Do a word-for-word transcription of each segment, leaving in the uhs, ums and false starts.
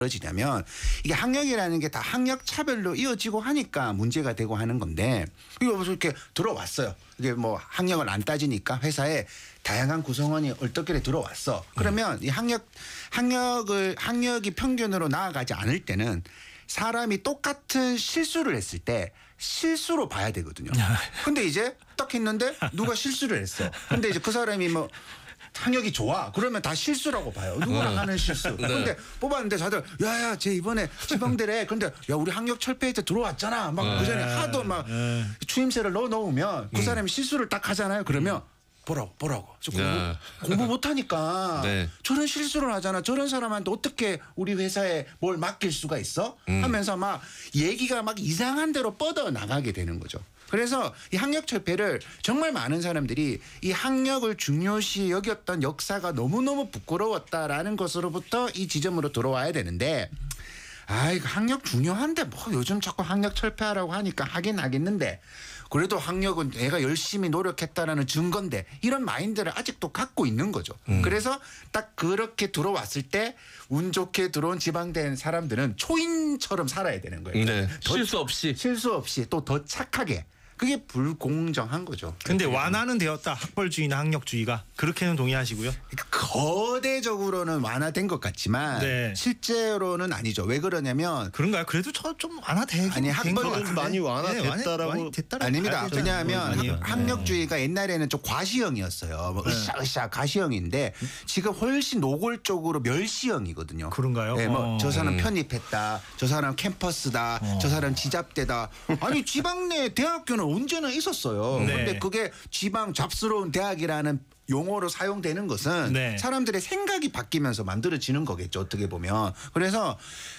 벌어지냐면 이게 학력이라는 게 다 학력 차별로 이어지고 하니까 문제가 되고 하는 건데 이거 이렇게 들어왔어요. 이게 뭐 학력을 안 따지니까 회사에 다양한 구성원이 얼떨결에 들어왔어. 그러면 이 학력 학력을 학력이 평균으로 나아가지 않을 때는 사람이 똑같은 실수를 했을 때 실수로 봐야 되거든요. 근데 이제 딱 했는데 누가 실수를 했어. 근데 이제 그 사람이 뭐 학력이 좋아. 그러면 다 실수라고 봐요. 누구랑 하는 실수. 그런데 뽑았는데 다들 야야 쟤 이번에 지방대래. 근데 야 우리 학력 철폐 때 들어왔잖아. 막 그 전에 하도 막 추임새를 넣어 놓으면 그 사람이 실수를 딱 하잖아요. 그러면 보라고 보라고. 공부, 야. 공부 못하니까 네. 저런 실수를 하잖아. 저런 사람한테 어떻게 우리 회사에 뭘 맡길 수가 있어? 음. 하면서 막 얘기가 막 이상한 대로 뻗어 나가게 되는 거죠. 그래서 이 학력 철폐를 정말 많은 사람들이 이 학력을 중요시 여겼던 역사가 너무너무 부끄러웠다라는 것으로부터 이 지점으로 들어와야 되는데 아 이거 학력 중요한데 뭐 요즘 자꾸 학력 철폐하라고 하니까 하긴 하겠는데 그래도 학력은 내가 열심히 노력했다라는 증거인데 이런 마인드를 아직도 갖고 있는 거죠. 음. 그래서 딱 그렇게 들어왔을 때 운 좋게 들어온 지방된 사람들은 초인처럼 살아야 되는 거예요. 네. 실수 없이. 실수 없이 또 더 착하게. 그게 불공정한 거죠. 근데 완화는 되었다. 학벌주의나 학력주의가. 그렇게는 동의하시고요. 그러니까 거대적으로는 완화된 것 같지만 네. 실제로는 아니죠. 왜 그러냐면 그런가요? 그래도 저 좀 완화되긴 아니, 된 것 학벌 같은데. 많이 완화됐다라고. 네, 많이 됐다라고 아닙니다. 봐야 되지 왜냐하면 않나요? 아니요. 학력주의가 옛날에는 좀 과시형이었어요. 뭐 으쌰으쌰 가시형인데 지금 훨씬 노골적으로 멸시형이거든요. 그런가요? 네, 뭐 어. 저 사람 편입했다. 저 사람 캠퍼스다. 어. 저 사람 지잡대다. 아니 지방 내 대학교는 언제나 있었어요. 네. 근데 그게 지방 잡스러운 대학이라는 용어로 사용되는 것은 네. 사람들의 생각이 바뀌면서 만들어지는 거겠죠. 어떻게 보면. 그래서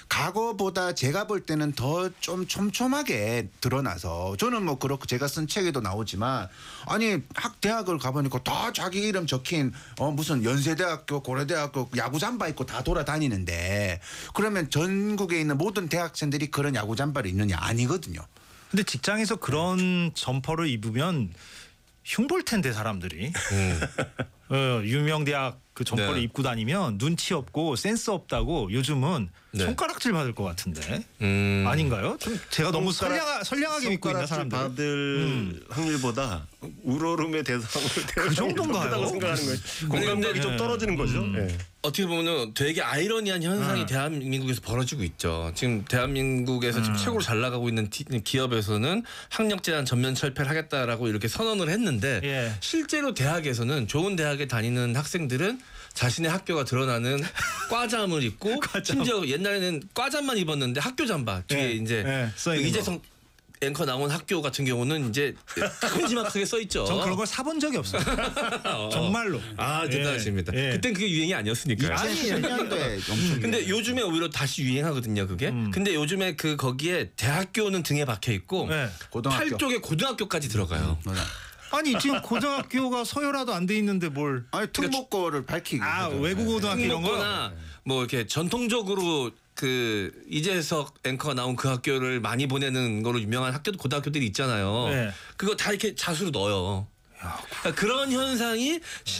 과거보다 제가 볼 때는 더 좀 촘촘하게 드러나서 저는 뭐 그렇고 제가 쓴 책에도 나오지만 아니 학 대학을 가보니까 다 자기 이름 적힌 어 무슨 연세대학교 고려대학교 야구 잠바 입고 다 돌아다니는데 그러면 전국에 있는 모든 대학생들이 그런 야구 잠바를 입느냐 아니거든요. 근데 직장에서 그런 점퍼를 입으면 흉볼 텐데 사람들이. 음. 어, 유명 대학 그 점퍼를 네. 입고 다니면 눈치 없고 센스 없다고 요즘은 네. 손가락질 받을 것 같은데. 음. 아닌가요? 좀 제가 너무 손가락- 선량하, 선량하게 믿고 있나 손가락질 사람들. 받을 음. 확률보다 우러름의 대상으로 그 정도인가요? 다고 생각하는 거예요. 공감력이 근데- 좀 떨어지는 거죠. 음. 예. 어떻게 보면은 되게 아이러니한 현상이 음. 대한민국에서 벌어지고 있죠. 지금 대한민국에서 지금 음. 최고로 잘 나가고 있는 티- 기업에서는 학력 제한 전면 철폐를 하겠다라고 이렇게 선언을 했는데 예. 실제로 대학에서는 좋은 대학에 다니는 학생들은 자신의 학교가 드러나는 과잠을 입고 과잠. 심지어 옛날에는 과잠만 입었는데 학교 잠바 뒤에 예. 이제 예, 써 있는 이재성 앵커 나온 학교 같은 경우는 이제 큼지막하게 써 있죠. 전 그런 걸 사본 적이 없어요. 어. 정말로. 아 대단하십니다. 예. 예. 그땐 그게 유행이 아니었으니까요. 이천십 년도에 엄청 근데 요즘에 오히려 다시 유행하거든요, 그게. 음. 근데 요즘에 그 거기에 대학교는 등에 박혀 있고 네. 고등학교. 팔 쪽에 고등학교까지 들어가요. 아니 지금 고등학교가 서열화도 안 돼 있는데 뭘? 아니 특목고를 밝히기 아 위해서. 외국 고등학교 이런 거. 특목고나 뭐 이렇게 전통적으로 그 이재석 앵커가 나온 그 학교를 많이 보내는 거로 유명한 학교도 고등학교들이 있잖아요. 네. 그거 다 이렇게 자수로 넣어요. 그러니까 그런 현상이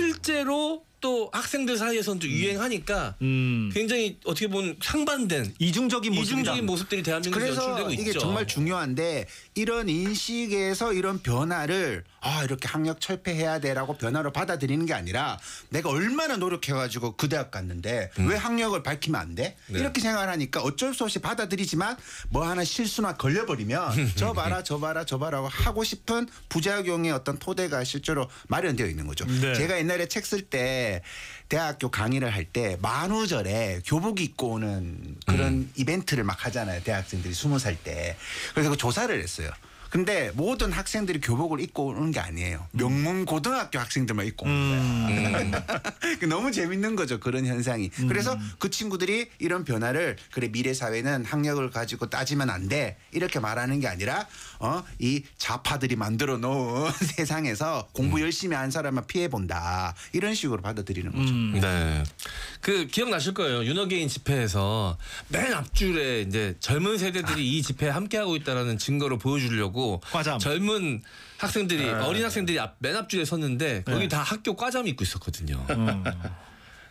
실제로 또 학생들 사이에서는 또 유행하니까 음. 굉장히 어떻게 보면 상반된 이중적인 모습이다. 이중적인 모습들이 대한민국에 그래서 연출되고 이게 있죠. 정말 중요한데 이런 인식에서 이런 변화를 아 이렇게 학력 철폐해야 돼라고 변화로 받아들이는 게 아니라 내가 얼마나 노력해가지고 그 대학 갔는데 왜 학력을 밝히면 안 돼? 네. 이렇게 생각하니까 어쩔 수 없이 받아들이지만 뭐 하나 실수나 걸려버리면 저 봐라 저 봐라 저 봐라고 하고 싶은 부작용의 어떤 토대가 실제로 마련되어 있는 거죠. 네. 제가 옛날에 책 쓸 때 대학교 강의를 할 때 만우절에 교복 입고 오는 그런 음. 이벤트를 막 하잖아요. 대학생들이 스무 살 때. 그래서 그 조사를 했어요. 근데 모든 학생들이 교복을 입고 오는 게 아니에요. 명문 고등학교 학생들만 입고 오는 거야. 음. 너무 재밌는 거죠. 그런 현상이. 음. 그래서 그 친구들이 이런 변화를 그래 미래 사회는 학력을 가지고 따지면 안 돼. 이렇게 말하는 게 아니라 어, 이 좌파들이 만들어 놓은 세상에서 공부 열심히 한 사람만 피해 본다. 이런 식으로 받아들이는 거죠. 음. 네. 그 기억나실 거예요. 윤어게인 집회에서 맨 앞줄에 이제 젊은 세대들이 이 집회에 함께하고 있다라는 증거를 보여주려고 과잠. 젊은 학생들이 어린 학생들이 앞, 맨 앞줄에 섰는데 거기 네. 다 학교 과잠 입고 있었거든요. 음.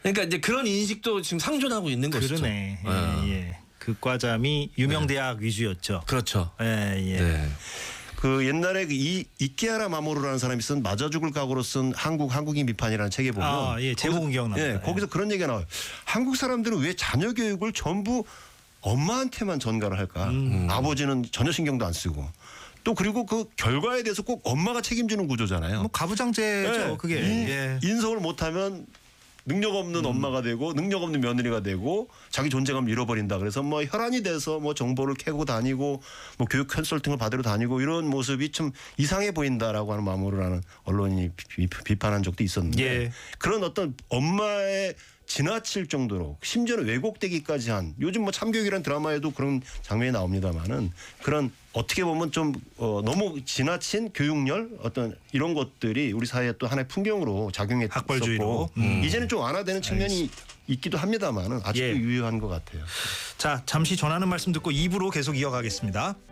그러니까 이제 그런 인식도 지금 상존하고 있는 것이죠. 그러네. 예, 어. 예. 극과잠이 유명 대학 위주였죠. 그렇죠. 예, 예. 네. 그 옛날에 그 이 이케하라 마모루라는 사람이 쓴 맞아 죽을 각오로 쓴 한국 한국인 비판이라는 책에 보면 아, 예, 제목은 거기서- 기억납니다. 예, 예. 거기서 그런 얘기가 나와요. 한국 사람들은 왜 자녀 교육을 전부 엄마한테만 전가를 할까? 음. 아버지는 전혀 신경도 안 쓰고. 또 그리고 그 결과에 대해서 꼭 엄마가 책임지는 구조잖아요. 뭐 가부장제죠, 예, 그게. 인, 예. 인성을 못하면 능력 없는 엄마가 되고 능력 없는 며느리가 되고 자기 존재감 잃어버린다. 그래서 뭐 혈안이 돼서 뭐 정보를 캐고 다니고 뭐 교육 컨설팅을 받으러 다니고 이런 모습이 좀 이상해 보인다라고 하는 마모르라는 언론인이 비, 비판한 적도 있었는데 예. 그런 어떤 엄마의 지나칠 정도로 심지어는 왜곡되기까지 한 요즘 뭐 참교육이라는 드라마에도 그런 장면이 나옵니다만은 그런 어떻게 보면 좀 어, 너무 지나친 교육열 어떤 이런 것들이 우리 사회에 또 하나의 풍경으로 작용했었고 학벌주의로. 음. 이제는 좀 완화되는 측면이 있기도 합니다만은 아직도 예. 유효한 것 같아요. 자, 잠시 전하는 말씀 듣고 이 부로 계속 이어가겠습니다.